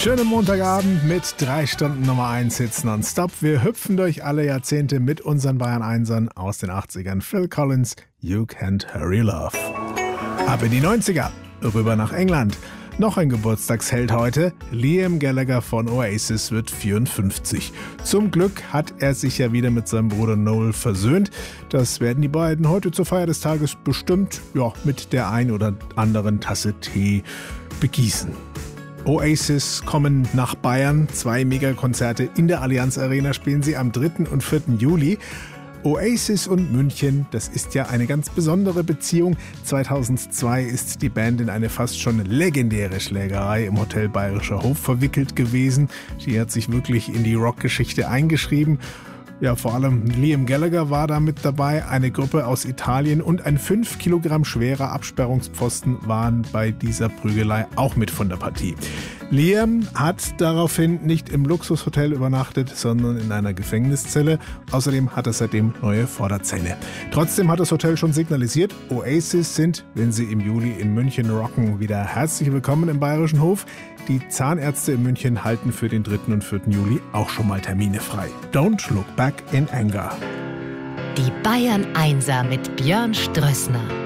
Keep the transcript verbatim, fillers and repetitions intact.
Schönen Montagabend mit drei Stunden Nummer eins Hits nonstop. Wir hüpfen durch alle Jahrzehnte mit unseren Bayern-Einsern aus den achtzigern. Phil Collins, You Can't Hurry Love. Ab in die neunziger, rüber nach England. Noch ein Geburtstagsheld heute. Liam Gallagher von Oasis wird vierundfünfzig. Zum Glück hat er sich ja wieder mit seinem Bruder Noel versöhnt. Das werden die beiden heute zur Feier des Tages bestimmt ja, mit der ein oder anderen Tasse Tee begießen. Oasis kommen nach Bayern. Zwei Megakonzerte in der Allianz Arena spielen sie am dritten und vierten Juli. Oasis und München, das ist ja eine ganz besondere Beziehung. zweitausendzwei ist die Band in eine fast schon legendäre Schlägerei im Hotel Bayerischer Hof verwickelt gewesen. Die hat sich wirklich in die Rockgeschichte eingeschrieben. Ja, vor allem Liam Gallagher war da mit dabei, eine Gruppe aus Italien und ein fünf Kilogramm schwerer Absperrungspfosten waren bei dieser Prügelei auch mit von der Partie. Liam hat daraufhin nicht im Luxushotel übernachtet, sondern in einer Gefängniszelle. Außerdem hat er seitdem neue Vorderzähne. Trotzdem hat das Hotel schon signalisiert, Oasis sind, wenn sie im Juli in München rocken, wieder herzlich willkommen im Bayerischen Hof. Die Zahnärzte in München halten für den dritten und vierten Juli auch schon mal Termine frei. Don't look back in anger. Die Bayern Einser mit Björn Strössner.